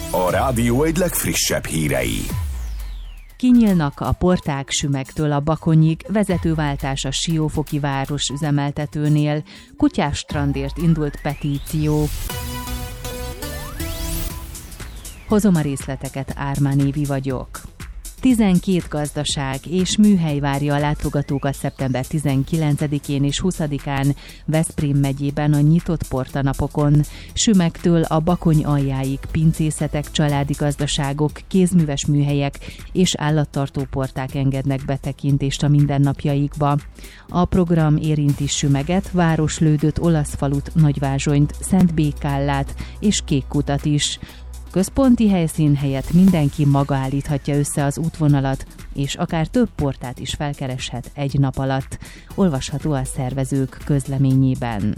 A rádió egy legfrissebb hírei. Kinyílnak a porták Sümegtől a Bakonyig, vezetőváltás a Siófoki város üzemeltetőnél, Kutyásstrandért indult petíció. Hozom a részleteket, Ármán Évi vagyok. 12 gazdaság és műhely várja a látogatókat szeptember 19-én és 20-án Veszprém megyében a nyitott portanapokon. Sümegtől a Bakony aljáig pincészetek, családi gazdaságok, kézműves műhelyek és állattartó porták engednek betekintést a mindennapjaikba. A program érinti Sümeget, Városlődöt, Olaszfalut, Nagyvázsonyt, Szentbékállát és Kékkutat is. Központi helyszín helyett mindenki maga állíthatja össze az útvonalat, és akár több portát is felkereshet egy nap alatt. Olvasható a szervezők közleményében.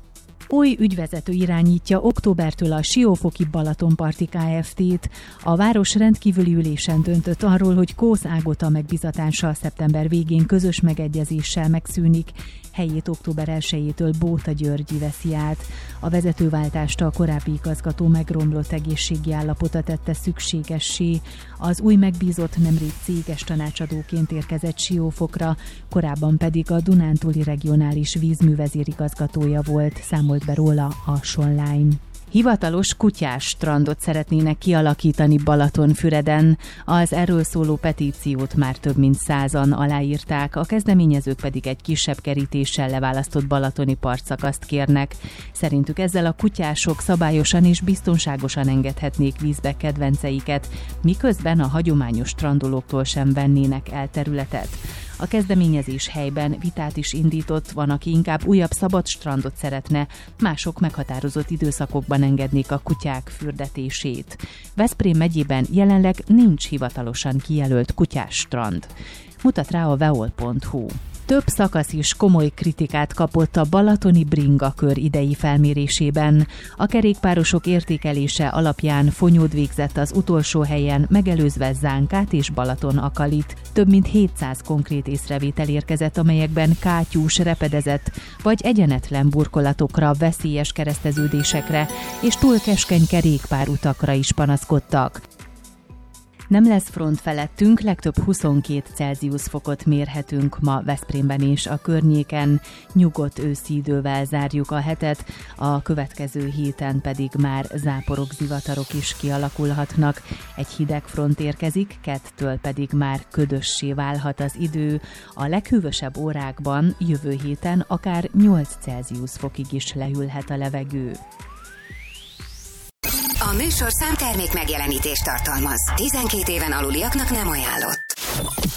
Új ügyvezető irányítja októbertől a Siófoki Balatonparti Kft-t. A város rendkívüli ülésen döntött arról, hogy Kósz Ágota megbizatása szeptember végén közös megegyezéssel megszűnik, helyét október 1-től Bóta Györgyi veszi át. A vezetőváltást a korábbi igazgató megromlott egészségi állapota tette szükségessé. Az új megbízott nemrég céges tanácsadóként érkezett Siófokra, korábban pedig a Dunántúli regionális vízművezérigazgatója volt, számolt be róla a Sonline. Hivatalos kutyásstrandot szeretnének kialakítani Balatonfüreden. Az erről szóló petíciót már több mint 100-an aláírták, a kezdeményezők pedig egy kisebb kerítéssel leválasztott balatoni partszakaszt kérnek. Szerintük ezzel a kutyások szabályosan és biztonságosan engedhetnék vízbe kedvenceiket, miközben a hagyományos strandolóktól sem vennének el területet. A kezdeményezés helyben vitát is indított, van, aki inkább újabb szabad strandot szeretne, mások meghatározott időszakokban engednék a kutyák fürdetését. Veszprém megyében jelenleg nincs hivatalosan kijelölt kutyásstrand. Mutat rá a veol.hu. Több szakasz is komoly kritikát kapott a balatoni bringakör idei felmérésében. A kerékpárosok értékelése alapján Fonyód végzett az utolsó helyen, megelőzve Zánkát és Balatonakalit. Több mint 700 konkrét észrevétel érkezett, amelyekben kátyús, repedezett vagy egyenetlen burkolatokra, veszélyes kereszteződésekre és túl keskeny kerékpárutakra is panaszkodtak. Nem lesz front felettünk, legtöbb 22 Celsius fokot mérhetünk ma Veszprémben és a környéken. Nyugodt őszi idővel zárjuk a hetet, a következő héten pedig már záporok, zivatarok is kialakulhatnak. Egy hideg front érkezik, kettől pedig már ködössé válhat az idő. A leghűvösebb órákban jövő héten akár 8 Celsius fokig is lehűlhet a levegő. A műsorszám termék megjelenítést tartalmaz. 12 éven aluliaknak nem ajánlott.